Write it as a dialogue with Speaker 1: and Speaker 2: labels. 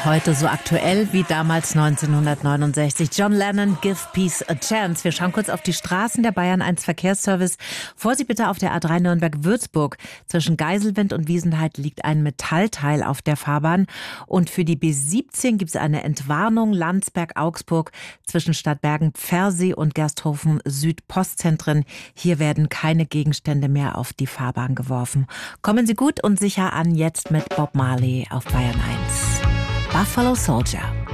Speaker 1: heute so aktuell wie damals 1969. John Lennon, Give Peace a Chance. Wir schauen kurz auf die Straßen der Bayern 1 Verkehrsservice. Vorsicht bitte auf der A3 Nürnberg-Würzburg. Zwischen Geiselwind und Wiesenheide liegt ein Metallteil auf der Fahrbahn. Und für die B17 gibt es eine Entwarnung Landsberg-Augsburg zwischen Stadtbergen-Pfersee und Gersthofen-Süd-Postzentren. Hier werden keine Gegenstände mehr auf die Fahrbahn geworfen. Kommen Sie gut und sicher an, jetzt mit Bob Marley auf Bayern 1. Buffalo Soldier.